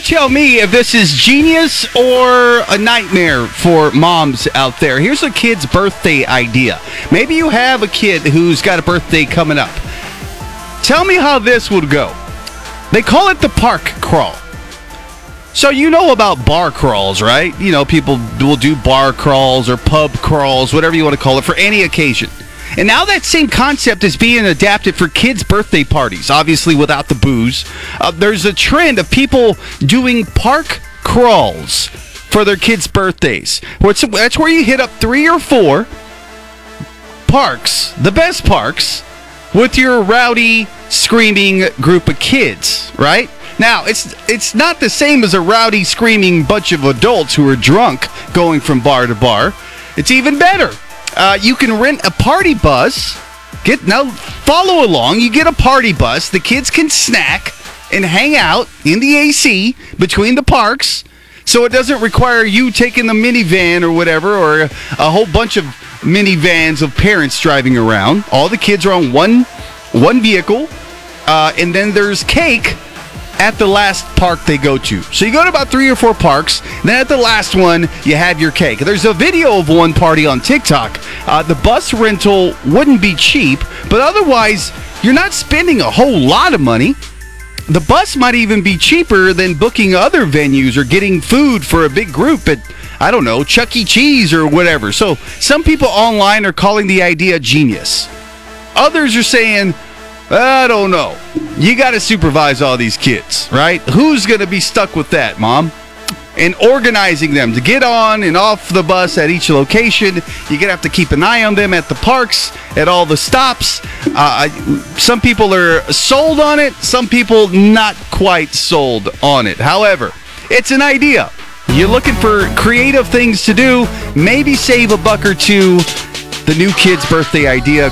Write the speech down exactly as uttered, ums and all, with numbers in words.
tell me if this is genius or a nightmare for moms out there. Here's a kid's birthday idea. Maybe you have a kid who's got a birthday coming up. Tell me how this would go. They call it the park crawl. So you know about bar crawls, right? You know, people will do bar crawls or pub crawls, whatever you want to call it, for any occasion. And now that same concept is being adapted for kids' birthday parties, obviously without the booze. Uh, there's a trend of people doing park crawls for their kids' birthdays. That's where you hit up three or four parks, the best parks, with your rowdy, screaming group of kids, right? Now, it's it's not the same as a rowdy, screaming bunch of adults who are drunk going from bar to bar. It's even better. Uh, you can rent a party bus. Get now follow along. You get a party bus. The kids can snack and hang out in the A C between the parks, so it doesn't require you taking the minivan or whatever, or a, a whole bunch of minivans of parents driving around. All the kids are on one one vehicle, uh, and then there's cake at the last park they go to. So you go to about three or four parks, then at the last one, you have your cake. There's a video of one party on TikTok. Uh, the bus rental wouldn't be cheap, but otherwise, you're not spending a whole lot of money. The bus might even be cheaper than booking other venues or getting food for a big group at, I don't know, Chuck E. Cheese or whatever. So some people online are calling the idea genius. Others are saying, I don't know. You got to supervise all these kids, right? Who's going to be stuck with that, Mom? And organizing them to get on and off the bus at each location. You're going to have to keep an eye on them at the parks, at all the stops. Uh, some people are sold on it. Some people not quite sold on it. However, it's an idea. You're looking for creative things to do. Maybe save a buck or two. The new kid's birthday idea